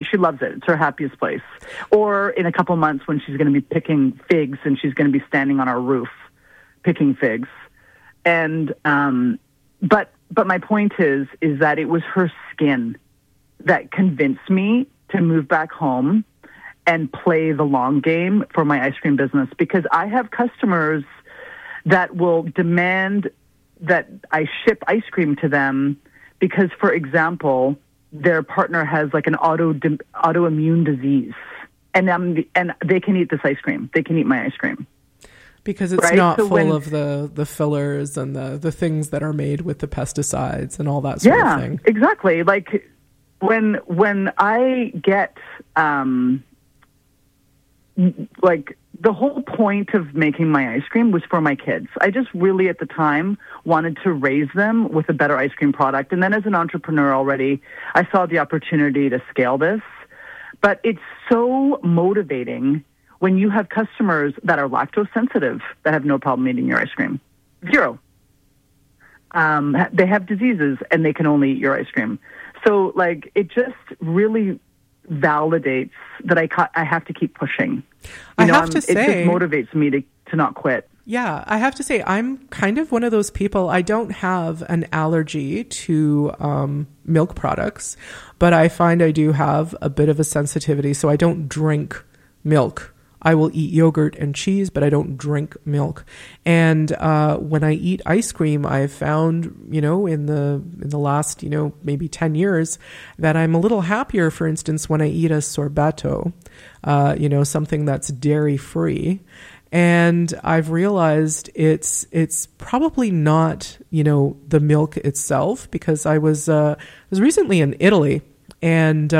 she loves it. It's her happiest place. Or in a couple months when she's going to be picking figs and she's going to be standing on our roof picking figs. And but my point is that it was her skin that convinced me to move back home and play the long game for my ice cream business, because I have customers that will demand that I ship ice cream to them because, for example, their partner has like an autoimmune disease, and they can eat this ice cream. They can eat my ice cream. Because it's not full of the fillers and the things that are made with the pesticides and all that sort of thing. Yeah, exactly. Like when I get like the whole point of making my ice cream was for my kids. I just really at the time wanted to raise them with a better ice cream product. And then as an entrepreneur already, I saw the opportunity to scale this. But it's so motivating when you have customers that are lactose sensitive that have no problem eating your ice cream. Zero. They have diseases and they can only eat your ice cream. So like it just really validates that I have to keep pushing. I have to say, it just motivates me to not quit. Yeah, I have to say I'm kind of one of those people. I don't have an allergy to milk products, but I find I do have a bit of a sensitivity. So I don't drink milk. I will eat yogurt and cheese, but I don't drink milk. And when I eat ice cream, I've found, in the last, maybe 10 years, that I'm a little happier, for instance, when I eat a sorbetto, something that's dairy-free. And I've realized it's probably not, the milk itself, because I was recently in Italy, and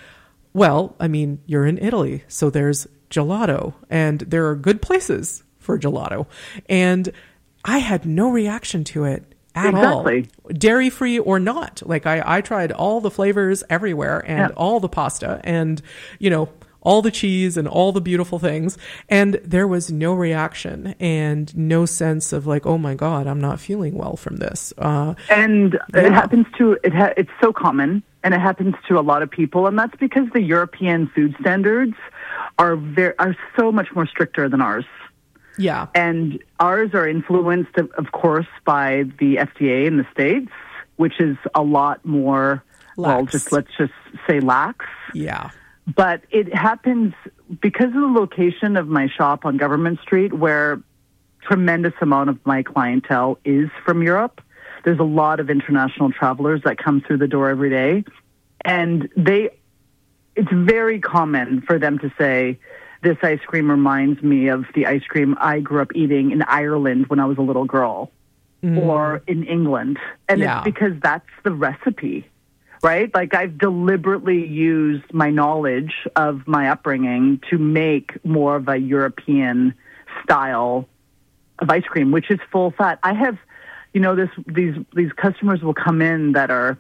you're in Italy, so there's gelato, and there are good places for gelato, and I had no reaction to it at all, dairy-free or not. Like I tried all the flavors everywhere and all the pasta and, all the cheese and all the beautiful things, and there was no reaction and no sense of like, oh my God, I'm not feeling well from this. It happens to, it's so common, and it happens to a lot of people, and that's because the European food standards are so much more stricter than ours. Yeah. And ours are influenced, of course, by the FDA in the States, which is a lot more, lax. let's just say lax. Yeah. But it happens because of the location of my shop on Government Street, where tremendous amount of my clientele is from Europe. There's a lot of international travelers that come through the door every day. And it's very common for them to say, this ice cream reminds me of the ice cream I grew up eating in Ireland when I was a little girl, or in England. And it's because that's the recipe, right? Like I've deliberately used my knowledge of my upbringing to make more of a European style of ice cream, which is full fat. I have, these customers will come in that are,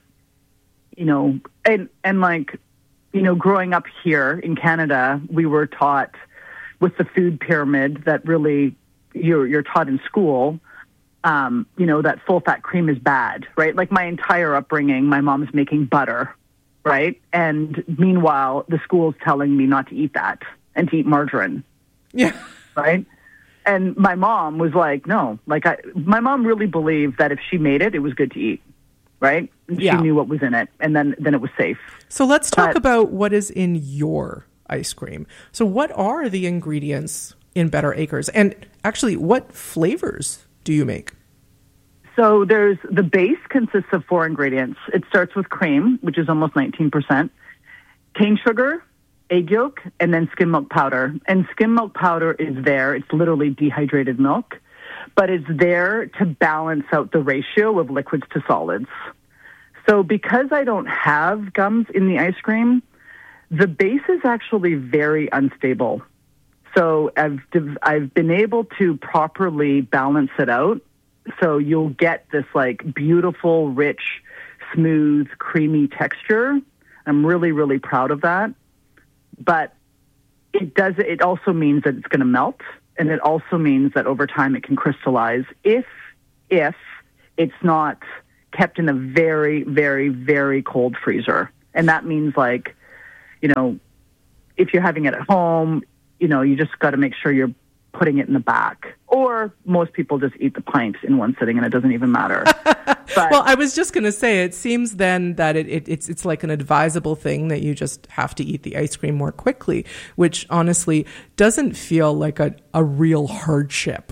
growing up here in Canada, we were taught with the food pyramid that really you're taught in school, that full-fat cream is bad, right? Like my entire upbringing, my mom's making butter, right? And meanwhile, the school's telling me not to eat that and to eat margarine. Yeah. Right? And my mom was like, no. My mom really believed that if she made it, it was good to eat. Right? She knew what was in it, and then it was safe. So let's talk about what is in your ice cream. So what are the ingredients in Better Acres? And actually, what flavors do you make? So the base consists of 4 ingredients. It starts with cream, which is almost 19%, cane sugar, egg yolk, and then skim milk powder. And skim milk powder is there. It's literally dehydrated milk, but it's there to balance out the ratio of liquids to solids. So because I don't have gums in the ice cream, the base is actually very unstable. So I've been able to properly balance it out. So you'll get this like beautiful, rich, smooth, creamy texture. I'm really, really proud of that. But it also means that it's going to melt. And it also means that over time it can crystallize if it's not kept in a very, very, very cold freezer. And that means you know, if you're having it at home, you know, you just got to make sure you're putting it in the back. Or most people just eat the pint in one sitting and it doesn't even matter. But, well, I was just going to say, it seems then that it's like an advisable thing that you just have to eat the ice cream more quickly, which honestly doesn't feel like a real hardship.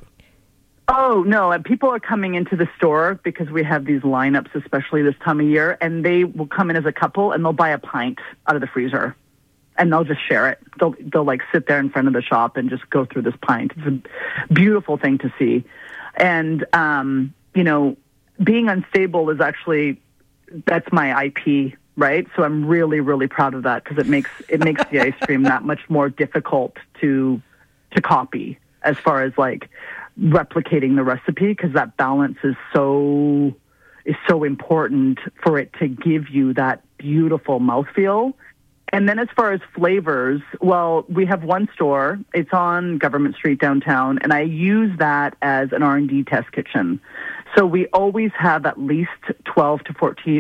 Oh, no. And people are coming into the store because we have these lineups, especially this time of year, and they will come in as a couple and they'll buy a pint out of the freezer and they'll just share it. They'll like sit there in front of the shop and just go through this pint. It's a beautiful thing to see. And, you know, being unstable is actually, that's my IP, right? So I'm really, really proud of that because it makes the ice cream that much more difficult to copy as far as like replicating the recipe, because that balance is so important for it to give you that beautiful mouthfeel. And then as far as flavors, well, we have one store. It's on Government Street downtown, and I use that as an R&D test kitchen. So we always have at least 12 to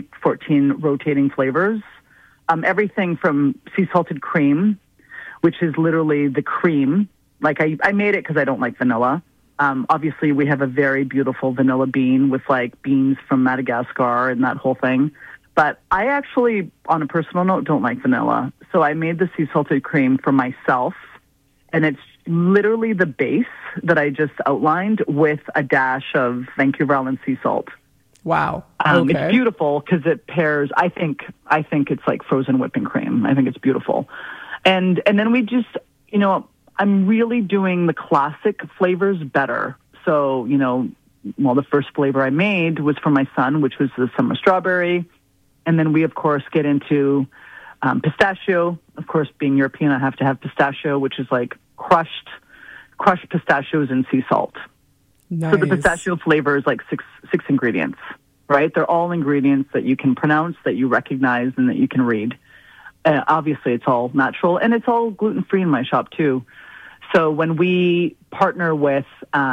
14 rotating flavors. Everything from sea salted cream, which is literally the cream. Like I made it because I don't like vanilla. Obviously, we have a very beautiful vanilla bean with like beans from Madagascar and that whole thing. But I actually, on a personal note, don't like vanilla. So I made the sea salted cream for myself. And it's literally the base that I just outlined with a dash of Vancouver Island sea salt. Wow. Okay. It's beautiful because it pairs, I think it's like frozen whipping cream. I think it's beautiful. And then we just, you know, I'm really doing the classic flavors better. So, you know, well, the first flavor I made was for my son, which was the summer strawberry. And then we, of course, get into pistachio. Of course, being European, I have to have pistachio, which is like crushed pistachios and sea salt. Nice. So the pistachio flavor is like six ingredients, right? They're all ingredients that you can pronounce, that you recognize, and that you can read. Obviously, it's all natural, and it's all gluten-free in my shop, too. So when we partner with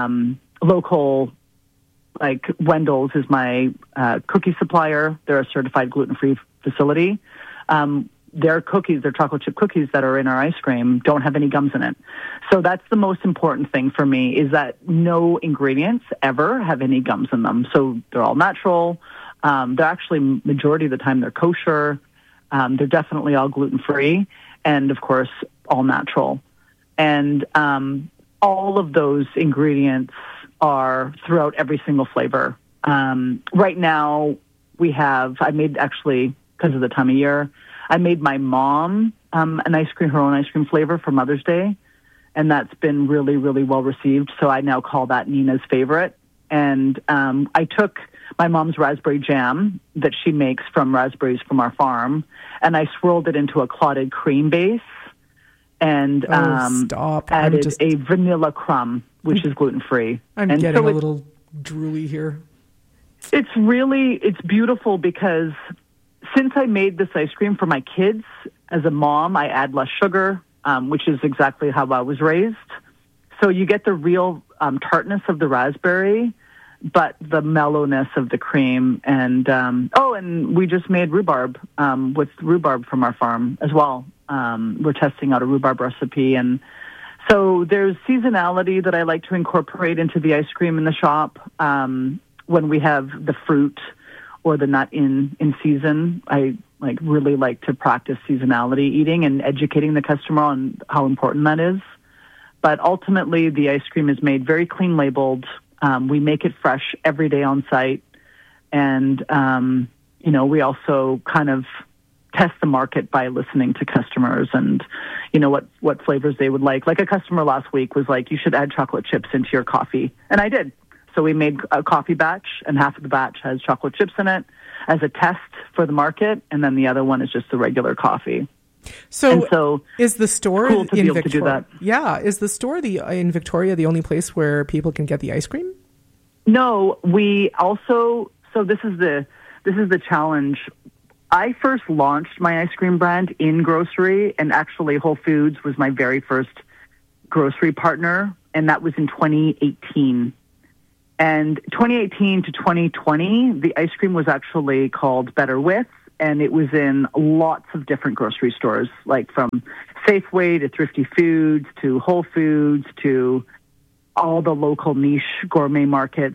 local, like Wendell's is my cookie supplier. They're a certified gluten-free facility. Their cookies, their chocolate chip cookies that are in our ice cream don't have any gums in it. So that's the most important thing for me, is that no ingredients ever have any gums in them. So they're all natural. They're actually, majority of the time, they're kosher. They're definitely all gluten-free and, of course, all natural. And all of those ingredients are throughout every single flavor. Right now, I made actually, because of the time of year, I made my mom her own ice cream flavor for Mother's Day, and that's been really, really well received. So I now call that Nina's favorite. And I took my mom's raspberry jam that she makes from raspberries from our farm, and I swirled it into a clotted cream base and added a vanilla crumb, which is gluten-free. I'm getting a little drooly here. It's beautiful because since I made this ice cream for my kids, as a mom, I add less sugar, which is exactly how I was raised. So you get the real tartness of the raspberry, but the mellowness of the cream. And and we just made rhubarb with rhubarb from our farm as well. We're testing out a rhubarb recipe. And so there's seasonality that I like to incorporate into the ice cream in the shop. When we have the fruit or the nut in season, I really like to practice seasonality eating and educating the customer on how important that is. But ultimately, the ice cream is made very clean labeled. We make it fresh every day on site. And, we also kind of test the market by listening to customers and, what flavors they would like. Like a customer last week was like, you should add chocolate chips into your coffee. And I did. So we made a coffee batch, and half of the batch has chocolate chips in it as a test for the market, and then the other one is just the regular coffee. So is the store cool to in be able Victoria? To do that. Yeah, is the store in Victoria the only place where people can get the ice cream? No, we also. So this is the challenge. I first launched my ice cream brand in grocery, and actually Whole Foods was my very first grocery partner, and that was in 2018. And 2018 to 2020, the ice cream was actually called Better With, and it was in lots of different grocery stores, like from Safeway to Thrifty Foods to Whole Foods to all the local niche gourmet markets.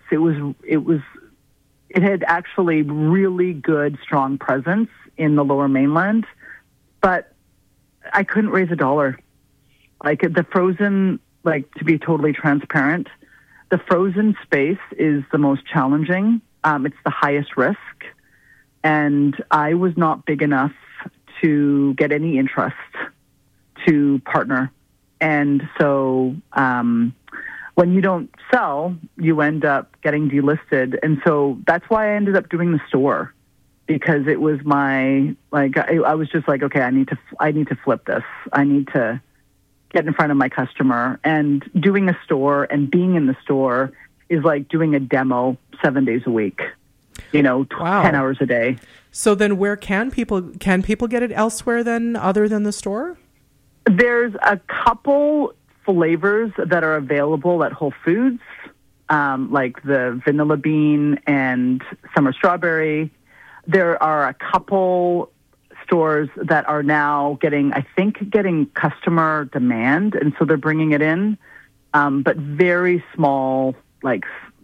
It had actually really good, strong presence in the Lower Mainland, but I couldn't raise a dollar. Like the frozen, like to be totally transparent, the frozen space is the most challenging. It's the highest risk, and I was not big enough to get any interest to partner. And so when you don't sell, you end up getting delisted. And so that's why I ended up doing the store, because it was my, like, I was just like, okay, I need to flip this. I need to get in front of my customer. And doing a store and being in the store is like doing a demo 7 days a week, Wow. 10 hours a day. So then where can people get it elsewhere then, other than the store? There's a couple flavors that are available at Whole Foods, like the vanilla bean and summer strawberry. There are a couple stores that are now getting customer demand, and so they're bringing it in, but very small. I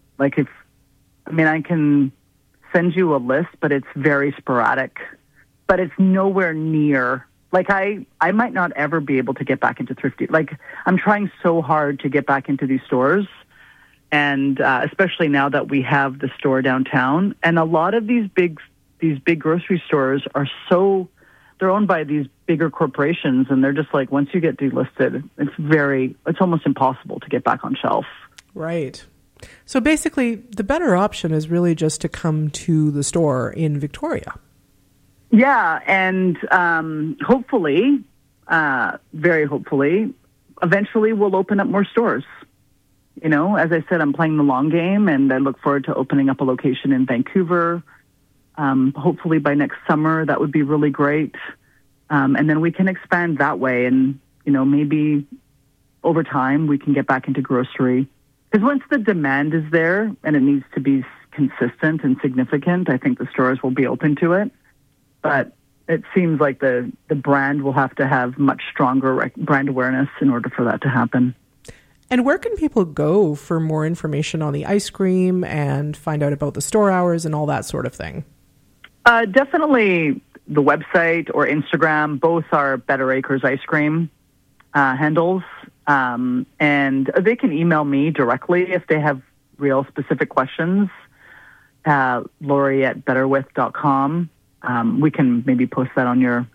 can send you a list, but it's very sporadic. But it's nowhere near. Like I might not ever be able to get back into thrifty. Like I'm trying so hard to get back into these stores, and especially now that we have the store downtown. And a lot of these big grocery stores they're owned by these bigger corporations, and they're just like, once you get delisted, it's almost impossible to get back on shelf. Right. So basically, the better option is really just to come to the store in Victoria. Yeah, and hopefully, very hopefully, eventually we'll open up more stores. As I said, I'm playing the long game, and I look forward to opening up a location in Vancouver. Hopefully by next summer, that would be really great. And then we can expand that way, and, maybe over time we can get back into grocery. Because once the demand is there and it needs to be consistent and significant, I think the stores will be open to it. But it seems like the brand will have to have much stronger brand awareness in order for that to happen. And where can people go for more information on the ice cream and find out about the store hours and all that sort of thing? Definitely the website or Instagram. Both are Better Acres Ice Cream handles. And they can email me directly if they have real specific questions. Lori@betterwith.com. We can maybe post that on your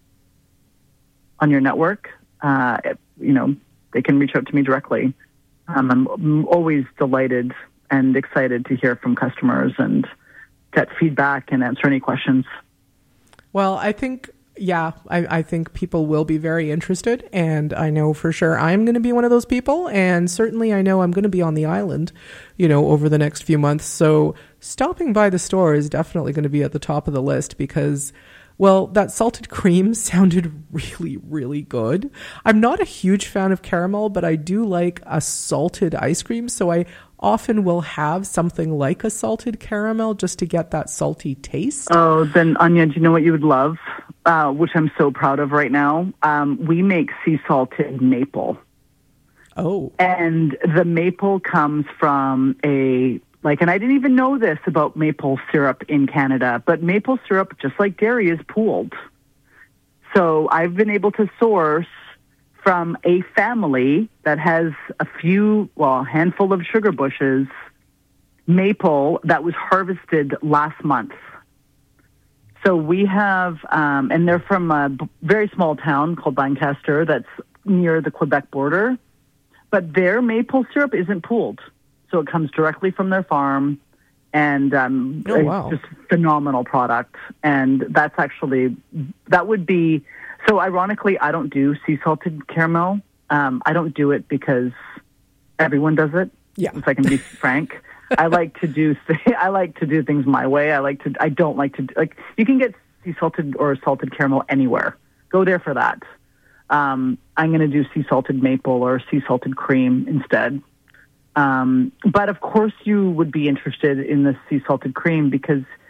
network. They can reach out to me directly. I'm always delighted and excited to hear from customers and get feedback and answer any questions. Well, I think people will be very interested, and I know for sure I'm going to be one of those people, and certainly I know I'm going to be on the island, over the next few months. So stopping by the store is definitely going to be at the top of the list because, well, that salted cream sounded really, really good. I'm not a huge fan of caramel, but I do like a salted ice cream, so I often will have something like a salted caramel just to get that salty taste. Oh, then Anya, do you know what you would love? Which I'm so proud of right now. We make sea salted maple. Oh. And the maple comes from and I didn't even know this about maple syrup in Canada, but maple syrup, just like dairy, is pooled. So I've been able to source from a family that has a handful of sugar bushes, maple that was harvested last month. So we have, and they're from a very small town called Lancaster that's near the Quebec border, but their maple syrup isn't pooled. So it comes directly from their farm, and wow. It's just phenomenal product. And that would be, so ironically, I don't do sea salted caramel. I don't do it because everyone does it. Yeah. If I can be frank. I like to do things my way. I don't like to, you can get sea salted or salted caramel anywhere. Go there for that. I'm going to do sea salted maple or sea salted cream instead. But of course you would be interested in the sea salted cream because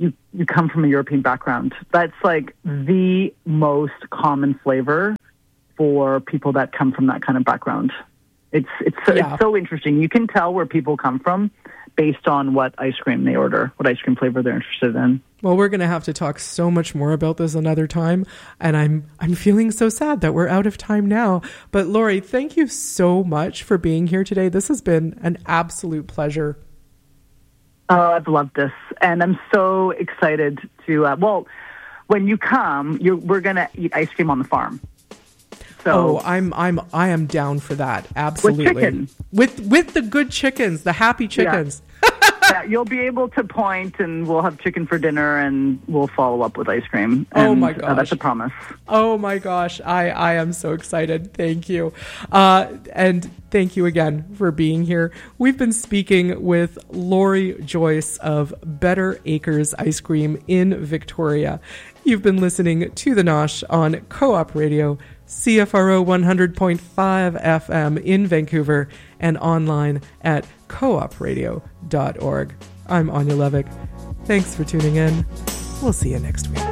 you come from a European background. That's like the most common flavor for people that come from that kind of background. It's so interesting. You can tell where people come from based on what ice cream they order, what ice cream flavor they're interested in. Well, we're going to have to talk so much more about this another time, and I'm feeling so sad that we're out of time now. But Lori, thank you so much for being here today. This has been an absolute pleasure. Oh, I've loved this, and I'm so excited to. When you come, we're going to eat ice cream on the farm. So I am down for that. Absolutely. With chicken. With the good chickens, the happy chickens. Yeah, you'll be able to point, and we'll have chicken for dinner, and we'll follow up with ice cream. Oh my gosh. That's a promise. Oh my gosh. I am so excited. Thank you. And thank you again for being here. We've been speaking with Lori Joyce of Better Acres Ice Cream in Victoria. You've been listening to The Nosh on Co-op Radio, CFRO 100.5 FM in Vancouver, and online at coopradio.org. I'm Anya Levick. Thanks for tuning in. We'll see you next week.